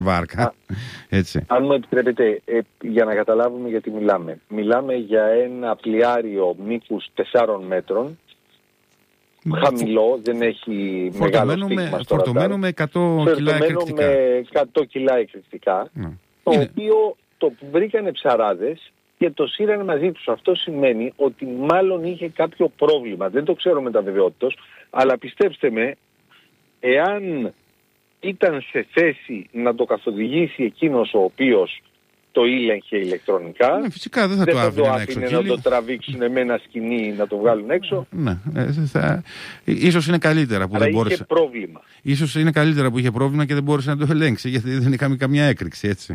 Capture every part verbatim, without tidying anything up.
βάρκα. Α, έτσι. Αν μου επιτρέπετε, ε, για να καταλάβουμε γιατί μιλάμε. Μιλάμε για ένα πλοιάριο μήκους τεσσάρων μέτρων. Χαμηλό, δεν έχει μεγάλο στίγμα στο φορτωμένο με εκατό κιλά εκρηκτικά. με εκατό κιλά εκρηκτικά, mm. το είναι. οποίο το βρήκανε ψαράδες και το σύρανε μαζί τους. Αυτό σημαίνει ότι μάλλον είχε κάποιο πρόβλημα. Δεν το ξέρω με τα βεβαιότητος, αλλά πιστέψτε με, εάν ήταν σε θέση να το καθοδηγήσει εκείνος ο οποίος το ήλεγχε ηλεκτρονικά, ναι, φυσικά δεν θα δεν το άφηνε, θα το άφηνε να το τραβήξουν με ένα σκηνή να το βγάλουν έξω. Ναι, θα... ίσως είναι καλύτερα που άρα δεν μπόρεσε. Είχε πρόβλημα. Ίσως είναι καλύτερα που είχε πρόβλημα και δεν μπόρεσε να το ελέγξει, γιατί δεν είχαμε καμιά έκρηξη, έτσι.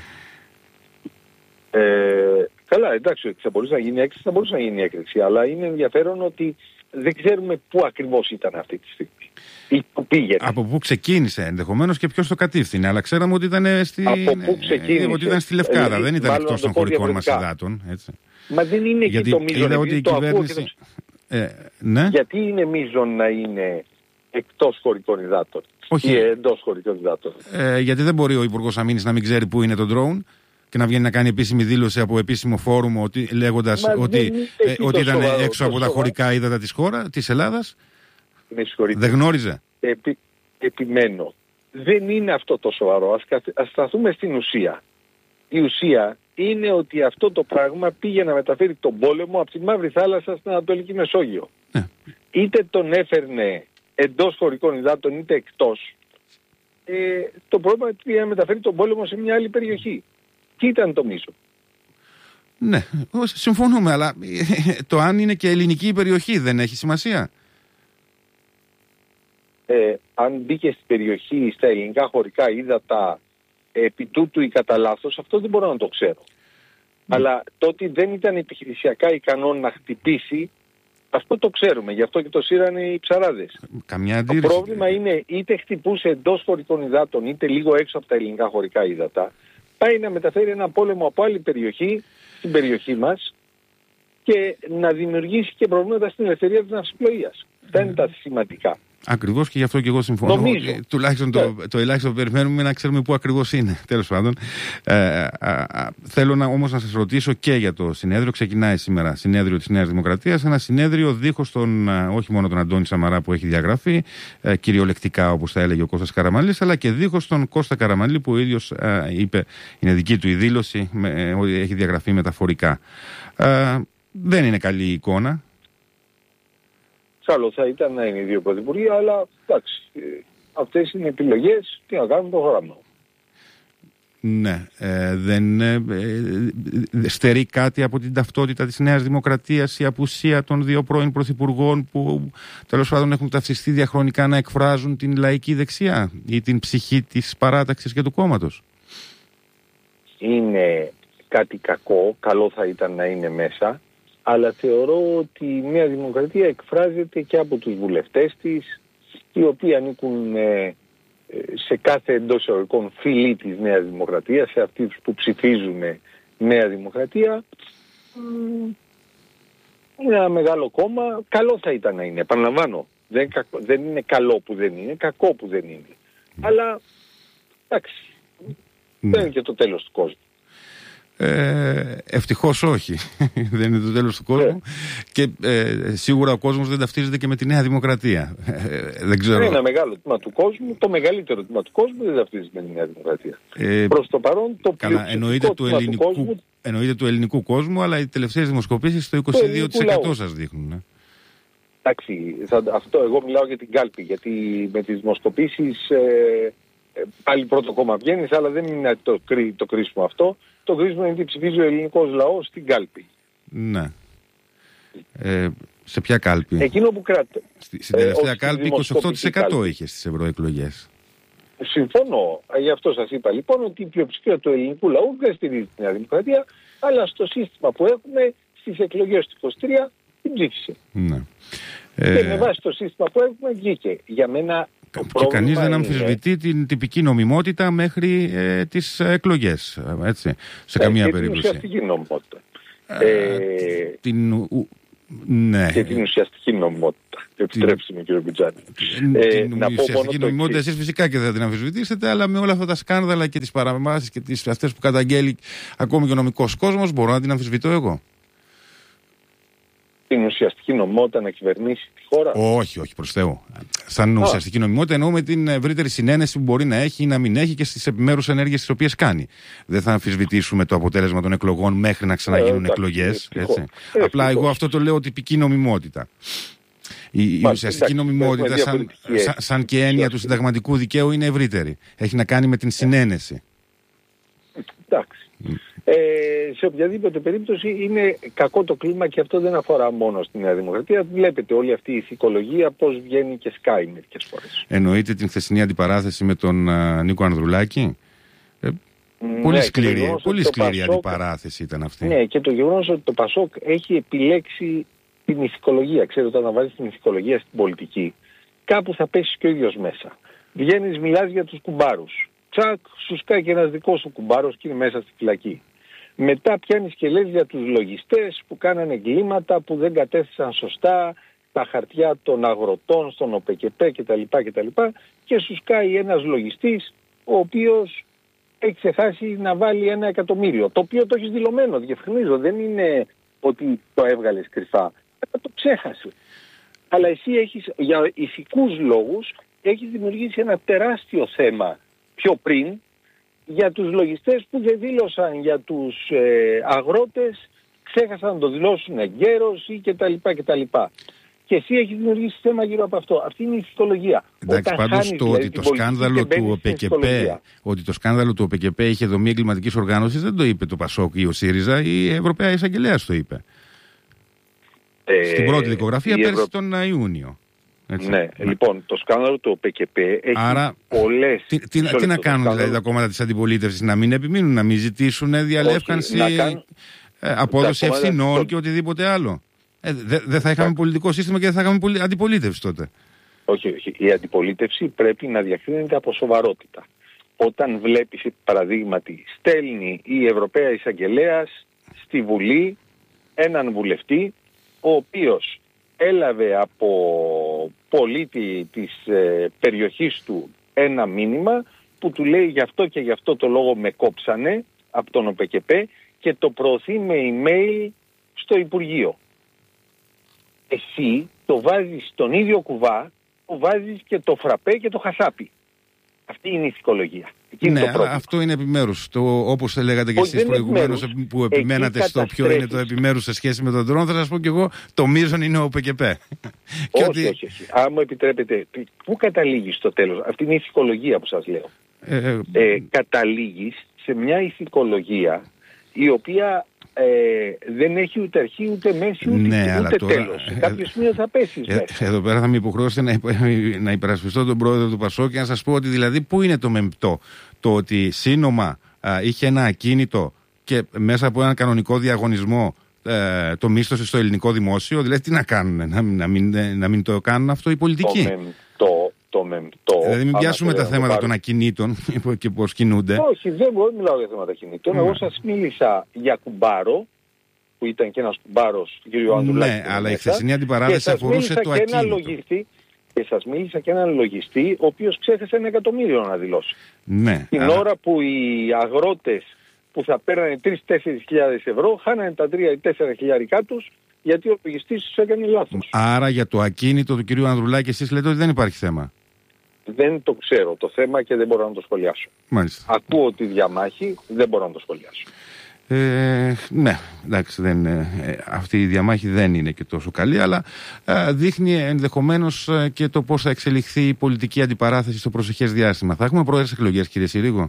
Ε, καλά, εντάξει, θα μπορούσε να γίνει έκρηξη, θα μπορούσε να γίνει έκρηξη, αλλά είναι ενδιαφέρον ότι δεν ξέρουμε πού ακριβώς ήταν αυτή τη στιγμή. Ή πού πήγαινε. Από πού ξεκίνησε ενδεχομένως και ποιος το κατήφθηνε. Αλλά ξέραμε ότι ήταν στη, από πού ξεκίνησε. Ότι ήταν στη Λευκάδα, ε, δεν ήταν εκτός των χωρικών μας υδάτων. Έτσι. Μα δεν είναι γιατί και το μείζον. Ότι η το κυβέρνηση... το... Ε, ναι. Γιατί είναι μείζον να είναι εκτός χωρικών υδάτων ή εντός χωρικών υδάτων. Ε, γιατί δεν μπορεί ο Υπουργός Αμήνης να μην ξέρει πού είναι το drone και να βγαίνει να κάνει επίσημη δήλωση από επίσημο φόρουμ ότι, λέγοντας ότι, ε, ότι ήταν σοβαρό, έξω από τα χωρικά ύδατα της χώρας, της Ελλάδας. Δεν γνώριζε. Επι, επιμένω. Δεν είναι αυτό το σοβαρό. Ας, ας σταθούμε στην ουσία. Η ουσία είναι ότι αυτό το πράγμα πήγε να μεταφέρει τον πόλεμο από τη Μαύρη Θάλασσα στην Ανατολική Μεσόγειο. Ναι. Είτε τον έφερνε εντός χωρικών υδάτων είτε εκτός. Ε, το πρόβλημα πήγε να μεταφέρει τον πόλεμο σε μια άλλη περιοχή. Τι ήταν το μίσο. Ναι, συμφωνούμε, αλλά το αν είναι και ελληνική περιοχή δεν έχει σημασία. Ε, αν μπήκε στην περιοχή, στα ελληνικά χωρικά ύδατα, επί τούτου ή κατά λάθος, αυτό δεν μπορώ να το ξέρω. Mm. Αλλά το ότι δεν ήταν επιχειρησιακά ικανό να χτυπήσει, αυτό το ξέρουμε. Γι' αυτό και το σύρανε οι ψαράδες. Καμιά αντίρρηση. Το πρόβλημα είναι είτε χτυπούσε εντός χωρικών υδάτων, είτε λίγο έξω από τα ελληνικά χωρικά ύδατα. Πάει να μεταφέρει ένα πόλεμο από άλλη περιοχή, στην περιοχή μας, και να δημιουργήσει και προβλήματα στην ελευθερία της ναυσιπλοείας. Αυτά είναι τα σημαντικά. Ακριβώς, και γι' αυτό και εγώ συμφωνώ. Νομίζω. Τουλάχιστον το, το ελάχιστο που περιμένουμε να ξέρουμε πού ακριβώς είναι. Τέλος πάντων. Ε, α, α, θέλω να, όμως να σας ρωτήσω και για το συνέδριο. Ξεκινάει σήμερα συνέδριο της Νέας Δημοκρατίας. Ένα συνέδριο δίχως τον, όχι μόνο τον Αντώνη Σαμαρά που έχει διαγραφεί, ε, κυριολεκτικά όπως θα έλεγε ο Κώστας Καραμανλής, αλλά και δίχως τον Κώστα Καραμανλή που ο ίδιος ε, είπε, είναι δική του η δήλωση, ε, ότι έχει διαγραφεί μεταφορικά. Ε, δεν είναι καλή η εικόνα. Καλό θα ήταν να είναι οι δύο πρωθυπουργοί, αλλά εντάξει, αυτές είναι επιλογές, τι να κάνουμε, το γράμμα. Ναι, ε, δεν ε, ε, στερεί κάτι από την ταυτότητα της Νέας Δημοκρατίας η απουσία των δύο πρώην πρωθυπουργών που τέλος πάντων έχουν ταυτιστεί διαχρονικά να εκφράζουν την λαϊκή δεξιά ή την ψυχή της παράταξης και του κόμματος. Είναι κάτι κακό, καλό θα ήταν να είναι μέσα. Αλλά θεωρώ ότι η Νέα Δημοκρατία εκφράζεται και από τους βουλευτές της, οι οποίοι ανήκουν ε, σε κάθε εντός εισαγωγικών φυλή της Νέας Δημοκρατίας, σε αυτούς που ψηφίζουν Νέα Δημοκρατία. Είναι ένα μεγάλο κόμμα, καλό θα ήταν να είναι, επαναλαμβάνω. Δεν, δεν είναι καλό που δεν είναι, κακό που δεν είναι. Mm. Αλλά, εντάξει, mm. δεν είναι και το τέλος του κόσμου. Ε, ευτυχώς όχι. Δεν είναι το τέλος του κόσμου. Yeah. Και ε, σίγουρα ο κόσμος δεν ταυτίζεται και με τη Νέα Δημοκρατία. Ε, δεν ξέρω. Ένα μεγάλο τμήμα του κόσμου, το μεγαλύτερο τμήμα του κόσμου δεν ταυτίζεται με τη Νέα Δημοκρατία. Ε, Προς το παρόν, το πλειοψηφικό τμήμα του κόσμου. Εννοείται του ελληνικού κόσμου, αλλά οι τελευταίες δημοσκοπήσεις το είκοσι δύο τοις εκατό σας δείχνουν. Ε. Εντάξει, αυτό εγώ μιλάω για την κάλπη, γιατί με τις δημοσκοπήσεις ε, ε, πάλι πρώτο κόμμα βγαίνεις, αλλά δεν είναι το, το κρίσιμο αυτό. Το κρίσιμο είναι ότι ψηφίζει ο ελληνικός λαός στην κάλπη. Ναι. Ε, σε ποια κάλπη? Εκείνο που κράτα. Στη, στην τελευταία ε, κάλπη είκοσι οκτώ τοις εκατό κάλπη είχε στις ευρωεκλογές. Συμφωνώ. Γι' αυτό σας είπα λοιπόν ότι η πλειοψηφία του ελληνικού λαού δεν στηρίζει τη Νέα Δημοκρατία, αλλά στο σύστημα που έχουμε στις εκλογές του είκοσι τρία την ψήφισε. Ναι. Και ε... με βάση το σύστημα που έχουμε βγήκε. Για μένα το και κανείς δεν αμφισβητεί είναι... την τυπική νομιμότητα μέχρι ε, τις εκλογές. Έτσι, σε ε, καμία και περίπτωση. Την ουσιαστική νομιμότητα. Ε, ε... Την... Ναι. Και την ουσιαστική νομιμότητα. Επιτρέψτε με, κύριε Μπιτζάνη. Ε, την ε, ουσιαστική νομιμότητα εσείς φυσικά και θα την αμφισβητήσετε, αλλά με όλα αυτά τα σκάνδαλα και τις παραβάσεις και τις αυτές που καταγγέλει ακόμη και ο νομικός κόσμος, μπορώ να την αμφισβητώ εγώ. Την ουσιαστική νομιμότητα να κυβερνήσει τη χώρα. Όχι, όχι, προς Θεού. Σαν oh. ουσιαστική νομιμότητα εννοούμε την ευρύτερη συνένεση που μπορεί να έχει ή να μην έχει και στις επιμέρους ενέργειες τις οποίες κάνει. Δεν θα αμφισβητήσουμε το αποτέλεσμα των εκλογών μέχρι να ξαναγίνουν ε, εκλογές. Έτσι. Ε, Απλά εγώ αυτό το λέω τυπική νομιμότητα. Η, η ουσιαστική νομιμότητα, σαν, σαν, σαν και έννοια του συνταγματικού δικαίου, είναι ευρύτερη. Έχει να κάνει με την συνένεση. Εντάξει. Ε, σε οποιαδήποτε περίπτωση είναι κακό το κλίμα και αυτό δεν αφορά μόνο στη Νέα Δημοκρατία. Βλέπετε όλη αυτή η ηθικολογία πώς βγαίνει και σκάει μερικές φορές. Εννοείται την χθεσινή αντιπαράθεση με τον uh, Νίκο Ανδρουλάκη. Ε, ναι, πολύ σκληρή, πολύ σκληρή Πασόκ, αντιπαράθεση ήταν αυτή. Ναι, και το γεγονός ότι το Πασόκ έχει επιλέξει την ηθικολογία. Ξέρετε, όταν βάζεις την ηθικολογία στην πολιτική, κάπου θα πέσεις και ο ίδιος μέσα. Βγαίνεις, μιλάς για τους κουμπάρους. Τσακ, σου σκάει και ένας δικός σου κουμπάρος και είναι μέσα στη φυλακή. Μετά πιάνεις και λες για τους λογιστές που κάνανε εγκλήματα, που δεν κατέθεσαν σωστά τα χαρτιά των αγροτών στον ΟΠΕΚΕΠΕ κτλ. κτλ. Και σου σκάει ένας λογιστής ο οποίος έχει ξεχάσει να βάλει ένα εκατομμύριο. Το οποίο το έχεις δηλωμένο, διευκρινίζω. Δεν είναι ότι το έβγαλες κρυφά. Το ξέχασε. Αλλά εσύ έχεις, για ηθικούς λόγους, έχεις δημιουργήσει ένα τεράστιο θέμα πιο πριν για τους λογιστές που δεν δήλωσαν για τους ε, αγρότες, ξέχασαν να το δηλώσουν εγκαίρος ή κτλ. κτλ. Και εσύ έχεις δημιουργήσει θέμα γύρω από αυτό. Αυτή είναι η ηθικολογία. Εντάξει, πάντως το δηλαδή, ότι το σκάνδαλο του ΟΠΕΚΕΠΕ, ότι το σκάνδαλο του ΟΠΕΚΕΠΕ είχε δομή εγκληματικής οργάνωσης, δεν το είπε το ΠΑΣΟΚ ή ο ΣΥΡΙΖΑ, η Ευρωπαία Εισαγγελέας το είπε. Ε, Στην πρώτη δικογραφία πέρσι Ευρω... τον Ιούνιο. Έτσι. Ναι, ναι, λοιπόν, το σκάνδαλο του ΟΠΕΚΕΠΕ έχει Άρα, πολλές... Τι, τι, τι να κάνουν δηλαδή τα κόμματα της αντιπολίτευσης, να μην επιμείνουν, να μην ζητήσουν διαλεύκανση, Όχι, κάν... ε, απόδοση ευθυνών το... και οτιδήποτε άλλο. Ε, δεν δε θα είχαμε τα... πολιτικό σύστημα και δεν θα είχαμε αντιπολίτευση τότε. Όχι, όχι. Η αντιπολίτευση πρέπει να διακρίνεται από σοβαρότητα. Όταν βλέπεις, παραδείγματι, στέλνει η Ευρωπαία Εισαγγελέας στη Βουλή έναν βουλευτή, ο οποίος έλαβε από πολίτη της ε, περιοχής του ένα μήνυμα που του λέει γι' αυτό και γι' αυτό το λόγο με κόψανε από τον ΟΠΕΚΕΠΕ και το προωθεί με email στο Υπουργείο. Εσύ το βάζεις στον ίδιο κουβά, το βάζεις και το φραπέ και το χασάπι. Αυτή είναι η ηθικολογία. Ναι, το αυτό είναι επιμέρους. Το, όπως λέγατε και εσείς προηγουμένως που επιμένατε στο ποιο είναι το επιμέρους σε σχέση με τον τρόνο, θα σας πω και εγώ το μείζον είναι ο ΟΠΕΚΕΠΕ. Όχι, ότι... όχι, όχι. Αν μου επιτρέπετε, πού καταλήγεις στο τέλος? Αυτή είναι η ηθικολογία που σας λέω. Ε, ε, ε, καταλήγεις σε μια ηθικολογία η οποία ε, δεν έχει ούτε αρχή, ούτε μέση, ούτε, ναι, ούτε τώρα, τέλος. Σε κάποιο σημείο θα πέσεις ε, μέσα. Εδώ πέρα θα με υποχρεώσετε να, να υπερασπιστώ τον πρόεδρο του ΠΑΣΟΚ και να σας πω ότι δηλαδή πού είναι το μεμπτό? Το ότι σύνομα α, είχε ένα ακίνητο και μέσα από έναν κανονικό διαγωνισμό ε, το μίσθωσε στο ελληνικό δημόσιο. Δηλαδή τι να κάνουν, να, να, μην, να μην το κάνουν αυτό οι πολιτικοί? Το μεμπτό, το μεμπτό. Δηλαδή μην πιάσουμε τα θέματα των ακινήτων και πώς κινούνται. Όχι, δεν μιλάω για θέματα κινήτων. Mm. Εγώ σας μίλησα για κουμπάρο, που ήταν και ένας κουμπάρος του κ. Ανδρουλάκη. Ναι, αλλά η χθεσινή αντιπαράθεση αφορούσε το ακίνητο. Και σας μίλησα και έναν λογιστή, ο οποίος ξέχασε ένα εκατομμύριο να δηλώσει. Ναι. Την αλλά... ώρα που οι αγρότες που θα παίρνανε τρεις με τέσσερις χιλιάδες ευρώ, χάνανε τα τρία ή τέσσερα χιλιάρικα τους, γιατί ο λογιστής τους έκανε λάθος. Άρα για το ακίνητο του κ. Ανδρουλάκη εσείς λέτε ότι δεν υπάρχει θέμα? Δεν το ξέρω το θέμα και δεν μπορώ να το σχολιάσω. Μάλιστα. Ακούω τη διαμάχη, δεν μπορώ να το σχολιάσω. Ε, ναι, εντάξει, δεν, ε, αυτή η διαμάχη δεν είναι και τόσο καλή, αλλά ε, δείχνει ενδεχομένως ε, και το πώς θα εξελιχθεί η πολιτική αντιπαράθεση στο προσεχές διάστημα. Θα έχουμε πρόεδρες εκλογές, κύριε Συρίγο?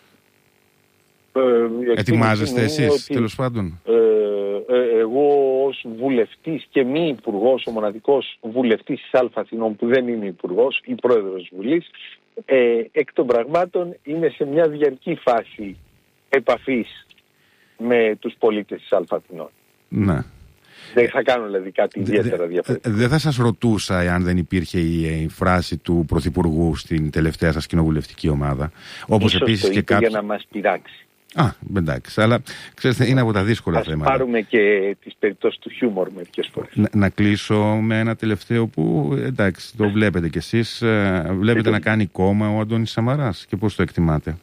Ε, Ετοιμάζεστε εσείς, ότι, τέλος πάντων? Ε, ε, εγώ ως βουλευτής και μη υπουργός, ο μοναδικός βουλευτής της Α Αθηνών που δεν είναι υπουργός ή πρόεδρος της Βουλής, ε, εκ των πραγμάτων είναι σε μια διαρκή φάση επαφής με τους πολίτες της Α Αθηνών. Ναι. Δεν θα κάνω δηλαδή κάτι ιδιαίτερα διαφορετικό. Δεν θα σας ρωτούσα εάν δεν υπήρχε η, η φράση του Πρωθυπουργού στην τελευταία σας κοινοβουλευτική ομάδα. Όπως Ίσως επίσης το και κάποιοι... για να μας πειράξει. Α, εντάξει, αλλά ξέρετε, είναι από τα δύσκολα Ας θέματα. Ας πάρουμε και τις περιπτώσεις του χιούμορ μερικές φορές. Να, να κλείσω με ένα τελευταίο που, εντάξει, το βλέπετε κι εσείς. Ε, βλέπετε να κάνει κόμμα ο Αντώνης Σαμαράς και πώς το εκτιμάτε?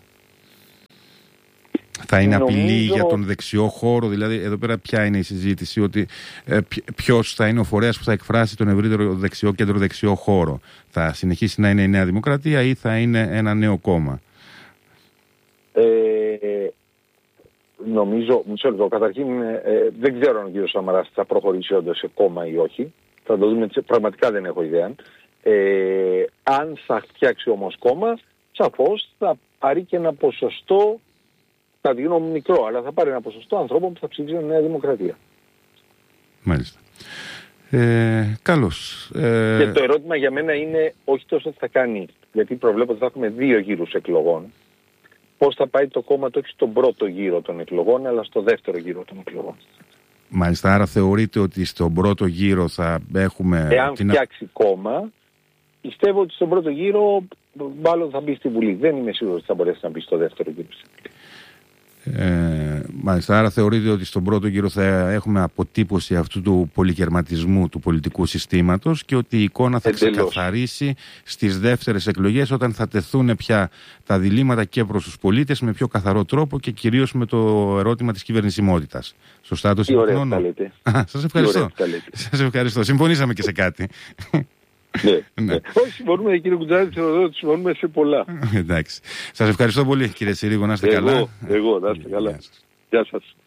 Θα είναι Νομίζω... απειλή για τον δεξιό χώρο? Δηλαδή, εδώ πέρα ποια είναι η συζήτηση, ότι ε, ποιος θα είναι ο φορέας που θα εκφράσει τον ευρύτερο δεξιό, κέντρο-δεξιό χώρο? Θα συνεχίσει να είναι η Νέα Δημοκρατία ή θα είναι ένα νέο κόμμα? Ε, νομίζω, μισό λεπτό, καταρχήν ε, δεν ξέρω αν ο κύριος Σαμαράς θα προχωρήσει όντως σε κόμμα ή όχι. Θα το δούμε, πραγματικά δεν έχω ιδέα. Ε, αν θα φτιάξει όμως κόμμα, σαφώς θα πάρει και ένα ποσοστό, κατά τη γνώμη μου μικρό, αλλά θα πάρει ένα ποσοστό ανθρώπων που θα ψηφίσουν Νέα Δημοκρατία. Μάλιστα. Ε, καλώς. Ε... Και το ερώτημα για μένα είναι όχι τόσο τι θα κάνει, γιατί προβλέπω ότι θα έχουμε δύο γύρους εκλογών. Πώς θα πάει το κόμμα το όχι στον πρώτο γύρο των εκλογών, αλλά στο δεύτερο γύρο των εκλογών. Μάλιστα, άρα θεωρείτε ότι στον πρώτο γύρο θα έχουμε... Εάν την... φτιάξει κόμμα, πιστεύω ότι στον πρώτο γύρο μάλλον θα μπει στη Βουλή. Δεν είμαι σίγουρος ότι θα μπορέσει να μπει στο δεύτερο γύρο. Ε, μάλιστα, άρα θεωρείτε ότι στον πρώτο γύρο θα έχουμε αποτύπωση αυτού του πολυκερματισμού του πολιτικού συστήματος και ότι η εικόνα θα Εντελώς. ξεκαθαρίσει στις δεύτερες εκλογές, όταν θα τεθούν πια τα διλήμματα και προς τους πολίτες με πιο καθαρό τρόπο και κυρίως με το ερώτημα της κυβερνησιμότητας. Σωστά το συμφωνώ? Σας ευχαριστώ. Σας ευχαριστώ. Συμφωνήσαμε και σε κάτι. Ναι, ναι. Όχι, συμφωνούμε, κύριε Κουτζάρη, θεωρώ ότι συμφωνούμε σε πολλά. Εντάξει. Σας ευχαριστώ πολύ, κύριε Συρίγο, να είστε εγώ, καλά. Εγώ, να είστε καλά. Γεια σας.